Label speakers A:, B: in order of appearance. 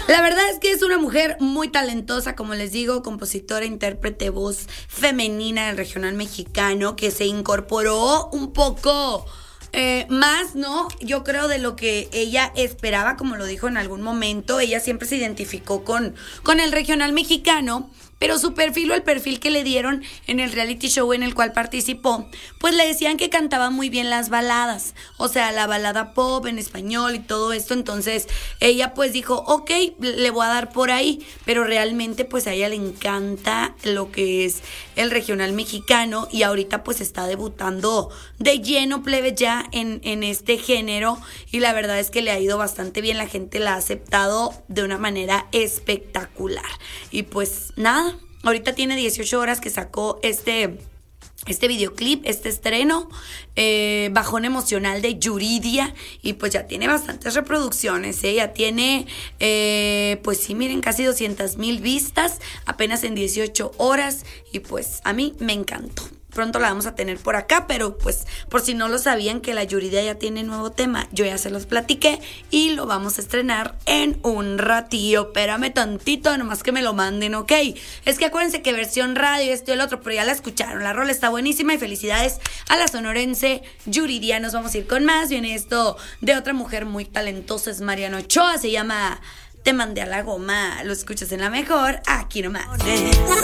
A: La verdad es que es una mujer muy talentosa, como les digo, compositora, intérprete, voz femenina del regional mexicano, que se incorporó un poco más, ¿no? Yo creo de lo que ella esperaba, como lo dijo en algún momento. Ella siempre se identificó con el regional mexicano, pero su perfil o el perfil que le dieron en el reality show en el cual participó, pues le decían que cantaba muy bien las baladas, o sea, la balada pop en español y todo esto. Entonces ella pues dijo, ok, le voy a dar por ahí, pero realmente pues a ella le encanta lo que es el regional mexicano y ahorita pues está debutando de lleno, plebe, ya en este género, y la verdad es que le ha ido bastante bien. La gente la ha aceptado de una manera espectacular y pues nada. Ahorita tiene 18 horas que sacó este videoclip, este estreno, Bajón Emocional de Yuridia, y pues ya tiene bastantes reproducciones, ya tiene, pues sí, miren, casi 200,000 vistas apenas en 18 horas, y pues a mí me encantó. Pronto la vamos a tener por acá, pero pues por si no lo sabían, que la Yuridia ya tiene nuevo tema, yo ya se los platiqué y lo vamos a estrenar en un ratillo. Espérame tantito, nomás que me lo manden, ¿ok? Es que acuérdense que versión radio, esto y el otro, pero ya la escucharon, la rola está buenísima y felicidades a la sonorense Yuridia. Nos vamos a ir con más, viene esto de otra mujer muy talentosa, es Mariana Ochoa, se llama Te mandé a la goma, lo escuchas en la mejor, aquí nomás.